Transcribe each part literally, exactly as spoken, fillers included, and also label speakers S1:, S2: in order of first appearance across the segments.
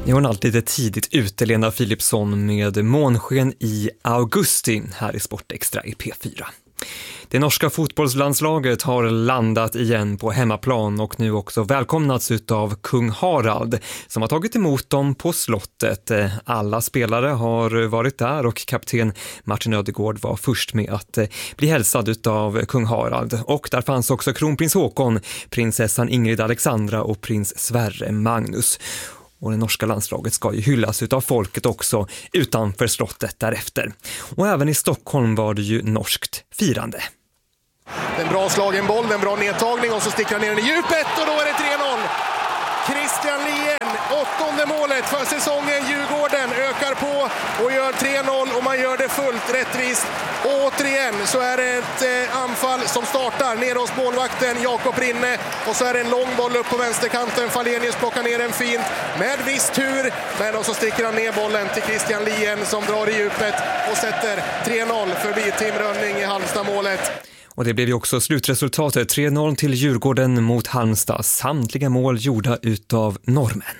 S1: Nu är hon alltid lite tidigt ute, Lena Philipsson, med månsken i augusti här i Sportextra i P fyra. Det norska fotbollslandslaget har landat igen på hemmaplan och nu också välkomnats utav kung Harald som har tagit emot dem på slottet. Alla spelare har varit där och kapten Martin Ödegård var först med att bli hälsad utav kung Harald. Och där fanns också kronprins Håkon, prinsessan Ingrid Alexandra och prins Sverre Magnus. Och det norska landslaget ska ju hyllas utav folket också utanför slottet därefter. Och även i Stockholm var det ju norskt firande.
S2: En bra slagen boll, en bra nedtagning och så sticker han ner den i djupet och då är det tre noll. Christian Lien, åttonde målet för säsongen. Djurgården ökar på och gör tre noll och man gör det fullt rättvist. Och återigen så är det ett eh, anfall som startar ner hos målvakten Jakob Rinne. Och så är det en lång boll upp på vänsterkanten. Falenius plockar ner den fint med viss tur. Men och så sticker han ner bollen till Christian Lien som drar i djupet och sätter tre noll förbi Tim Rönning i Halmstad-målet.
S1: Och det blev ju också slutresultatet, tre noll till Djurgården mot Halmstad. Samtliga mål gjorda utav norrmän.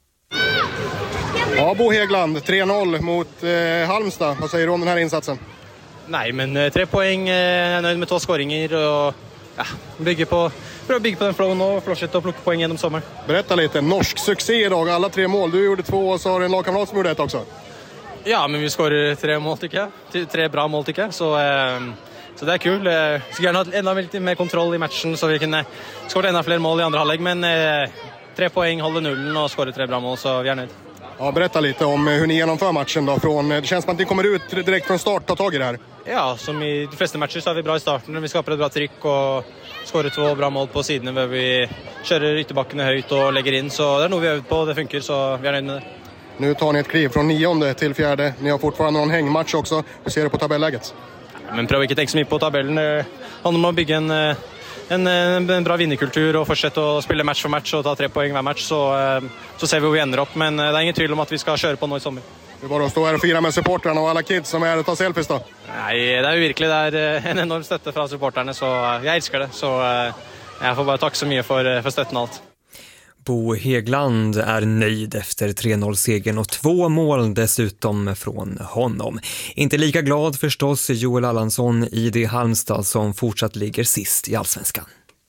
S2: Ja, Bo Hägglund, tre noll mot eh, Halmstad. Vad säger du om den här insatsen?
S3: Nej, men eh, tre poäng, eh, nöjd med två skåringar och ja, bygger på, bygger på den flowen och fortsätta att plocka poäng genom sommar.
S2: Berätta lite, norsk succé idag, alla tre mål. Du gjorde två och så har du en lagkamrat som gjorde ett också.
S3: Ja, men vi skårar tre mål tycker jag. Tre bra mål tycker jag, så... Eh, Så det är kul. Jag skulle gärna ha ännu lite mer kontroll i matchen så vi kunde skåra ännu fler mål i andra halvlek. Men eh, tre poäng, håller nullen och skårar tre bra mål så vi är nöjd.
S2: Ja, berätta lite om hur ni genomför matchen då. Från, det känns som att ni kommer ut direkt från start, ta tag i det här.
S3: Ja, som i de flesta matcher så är vi bra i starten. Vi skapar ett bra tryck och skårar två bra mål på sidorna där vi kör ytterbacken högt och lägger in. Så det är nog vi har övat på, det funkar så vi är nöjda med det.
S2: Nu tar ni ett kliv från nionde till fjärde. Ni har fortfarande någon hängmatch också. Hur ser du på tabelläget?
S3: Men prøv ikke tenke så mye på tabellen. Det handler om å bygge en, en, en bra vinnerkultur og fortsette å spille match for match og ta tre poeng hver match, så, så ser vi hvor vi ender opp. Men det er ingen tvil om at vi skal kjøre på nå i sommer.
S2: Det är bara att stå här och fira med supportrarna och alla kids som är här och ta selfies då.
S3: Nei, det er jo virkelig det er en enorm støtte fra supporterne, så jeg elsker det. Så jeg får bare takke så mye for, for støtten og alt.
S1: Bo Hägglund är nöjd efter tre noll-segern och två mål dessutom från honom. Inte lika glad förstås Joel Allansson i det Halmstad som fortsatt ligger sist i Allsvenskan.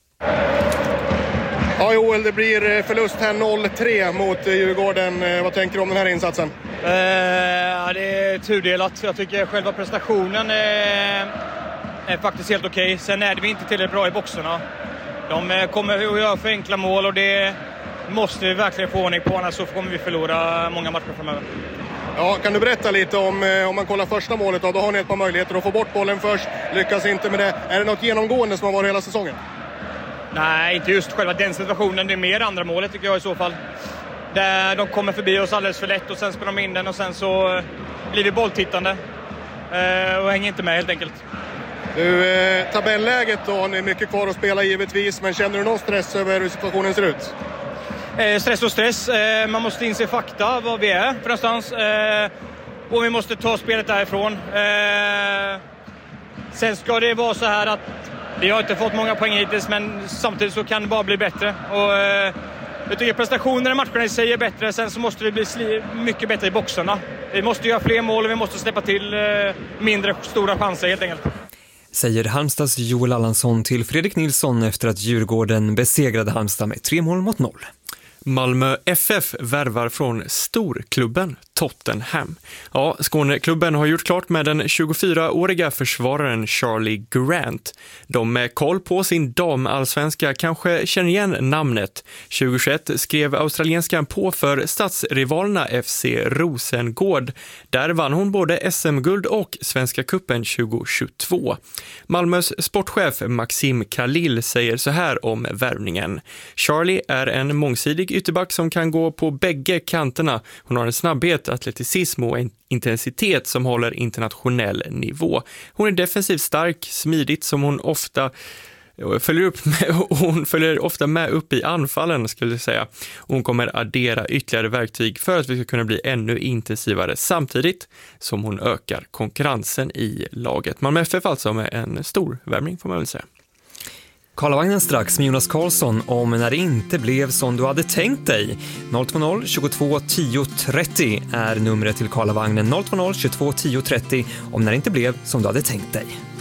S2: Ja Joel, det blir förlust här noll tre mot Djurgården. Vad tänker du om den här insatsen?
S4: Eh, det är tudelat. Jag tycker själva prestationen är, är faktiskt helt okej. Sen är det vi inte tillräckligt bra i boxarna. De kommer att göra för enkla mål och det måste vi verkligen få ordning på, annars så kommer vi förlora många matcher framöver.
S2: Ja, kan du berätta lite om, om man kollar första målet då, då har ni ett par möjligheter att få bort bollen först, lyckas inte med det. Är det något genomgående som har varit hela säsongen?
S4: Nej, inte just själva den situationen, det är mer andra målet tycker jag i så fall. Där de kommer förbi oss alldeles för lätt och sen spelar de in den och sen så blir vi bolltittande och hänger inte med helt enkelt.
S2: Du, eh, tabelläget då, har ni mycket kvar att spela givetvis, men känner du någon stress över hur situationen ser ut?
S4: Eh, stress och stress. Eh, man måste inse fakta, vad vi är för någonstans. Eh, och vi måste ta spelet därifrån. Eh, sen ska det vara så här att vi har inte fått många poäng hittills, men samtidigt så kan det bara bli bättre. Och, eh, jag tycker prestationerna i matcherna i sig är bättre. Sen så måste vi bli sli- mycket bättre i boxarna. Vi måste göra fler mål och vi måste släppa till eh, mindre stora chanser helt enkelt.
S1: Säger Halmstads Joel Allansson till Fredrik Nilsson efter att Djurgården besegrade Halmstad med tre mål mot noll.
S5: Malmö F F värvar från storklubben Tottenham. Ja, Skåneklubben har gjort klart med den tjugofyraåriga försvararen Charlie Grant. De med koll på sin damallsvenska kanske känner igen namnet. tjugohundratjugoett skrev australienskan på för stadsrivalerna F C Rosengård. Där vann hon både S M-guld och Svenska kuppen tjugohundratjugotvå. Malmös sportchef Maxim Khalil säger så här om värvningen. Charlie är en mångsidig ytterback som kan gå på bägge kanterna. Hon har en snabbhet, atleticism och en intensitet som håller internationell nivå. Hon är defensivt stark, smidigt som hon ofta följer upp med, hon följer ofta med upp i anfallen skulle jag säga. Hon kommer addera ytterligare verktyg för att vi ska kunna bli ännu intensivare samtidigt som hon ökar konkurrensen i laget. Malmö F F alltså med en stor värvning får man väl säga.
S1: Karlavagnen strax med Jonas Karlsson om när det inte blev som du hade tänkt dig. noll två noll tjugotvå tio trettio är numret till Karlavagnen. noll två noll tjugotvå tio trettio om när det inte blev som du hade tänkt dig.